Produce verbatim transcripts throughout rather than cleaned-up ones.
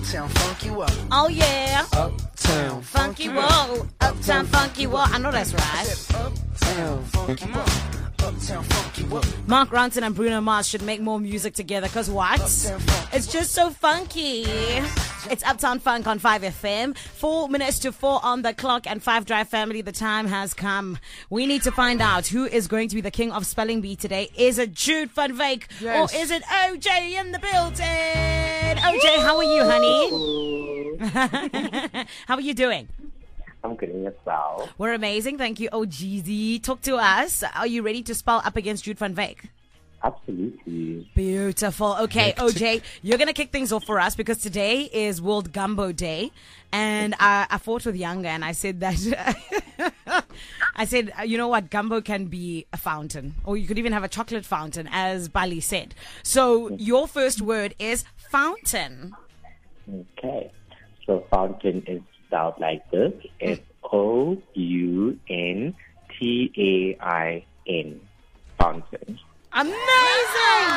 Uptown Funky Whoa. Oh yeah. Uptown Funky Whoa. Uptown Funky Whoa. I know that's right. Uptown Funky Whoa. Uptown Funky Whoa. Mark Ronson and Bruno Mars should make more music together, because what? It's just so funky. It's Uptown Funk on five F M. Four minutes to four on the clock, and Five Drive family, the time has come. We need to find out who is going to be the king of spelling bee today. Is it Jude Van Wyk, Yes. or is it O J in the building? O J, how are you, honey? How are you doing? I'm good in yourself. We're amazing. Thank you, O G Z. Talk to us. Are you ready to spell up against Jude Van Wyk? Absolutely. Beautiful. Okay, O J, you're going to kick things off for us, because today is World Gumbo Day. And I, I fought with Younger, and I said that, I said, you know what, gumbo can be a fountain, or you could even have a chocolate fountain, as Bali said. So your first word is fountain. Okay. So fountain is spelled like this. It's O U N T A I N. Fountain. Amazing!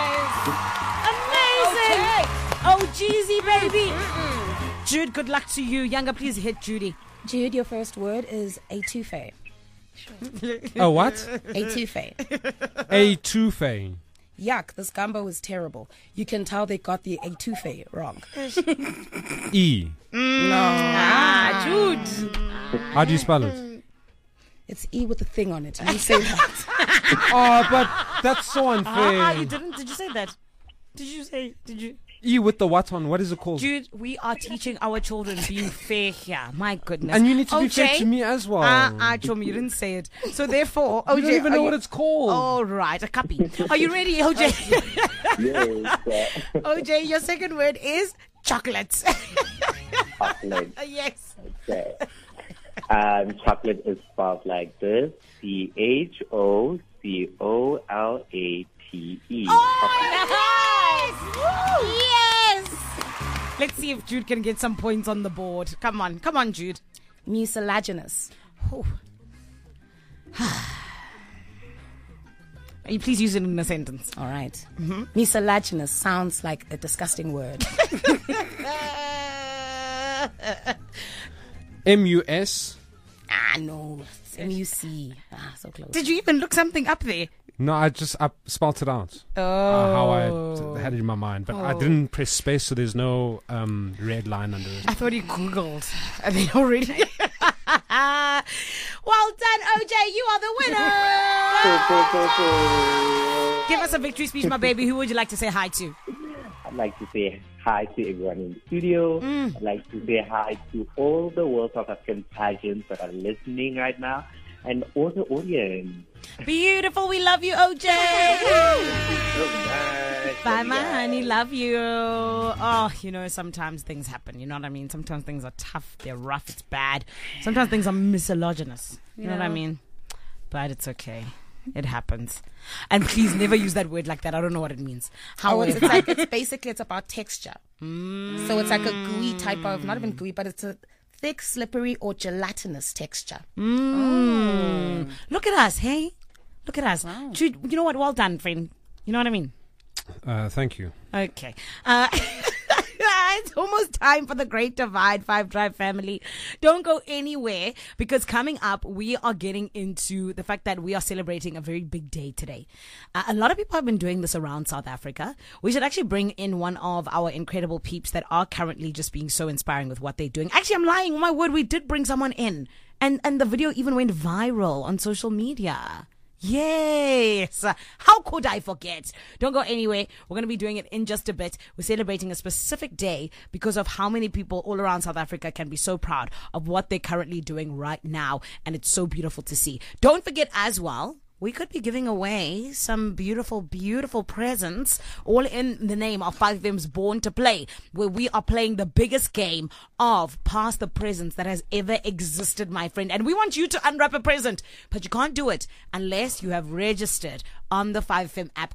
Amazing! O G Z, baby! Jude, good luck to you. Younger, please hit Judy. Jude, your first word is etouffee. A what? Etouffee. A touffe. Yuck, this gumbo is terrible. You can tell they got the etouffee wrong. E. Ah, Jude. How do you spell it? It's E with a thing on it. You say that. Oh, but that's so Ah, unfair. you didn't? Did you say that? Did you say? Did you? E with the what on? What is it called? Jude, we are teaching our children being fair here. My goodness. And you need to be O J? fair to me as well. Ah, ah, Chum, you didn't say it. So therefore, O J, you don't even are know you- what it's called. All right, a copy. Are you ready, O J? Yes. uh, O J, your second word is chocolate. chocolate. Yes. Okay. Um, chocolate is spelled like this. C H O C O L A T E. Oh, yes! Yes! Let's see if Jude can get some points on the board. Come on, come on, Jude. Mucilaginous. Oh. You please use it in a sentence. All right. Mm-hmm. Mucilaginous sounds like a disgusting word. M U S. Ah, no. It's M U C. Ah, so close. Did you even look something up there? No, I just I spelt it out. Oh. Uh, how I had it in my mind. But I didn't press space, so there's no um, red line under it. I thought you Googled. Are they already? Well done, O J. You are the winner. Give us a victory speech, my baby. Who would you like to say hi to? I'd like to say hi to everyone in the studio. Mm. I'd like to say hi to all the World South African pageants that are listening right now, and all the audience. Beautiful. We love you, O J. Bye, my honey. Love you. Oh, you know, sometimes things happen. You know what I mean? Sometimes things are tough. They're rough. It's bad. Sometimes things are misogynous. You know what I mean? But it's okay. It happens. And please never use that word like that. I don't know what it means. Oh, However, it's, it's like it's basically it's about texture. Mm. So it's like a gooey type of, not even gooey, but it's a thick, slippery, or gelatinous texture. Mm. Look at us, hey? Look at us. Wow. Jude, you know what? Well done, friend. You know what I mean? Uh, thank you. Okay. Uh, it's almost time for the Great Divide, Five Drive family. Don't go anywhere, because coming up, we are getting into the fact that we are celebrating a very big day today. Uh, a lot of people have been doing this around South Africa. We should actually bring in one of our incredible peeps that are currently just being so inspiring with what they're doing. Actually, I'm lying. Oh my word, we did bring someone in. And, and the video even went viral on social media. Yes. How could I forget? Don't go anywhere. We're going to be doing it in just a bit. We're celebrating a specific day because of how many people all around South Africa can be so proud of what they're currently doing right now. And it's so beautiful to see. Don't forget as well, we could be giving away some beautiful, beautiful presents, all in the name of five F M's Born to Play, where we are playing the biggest game of Pass the Presents that has ever existed, my friend. And we want you to unwrap a present, but you can't do it unless you have registered on the five F M app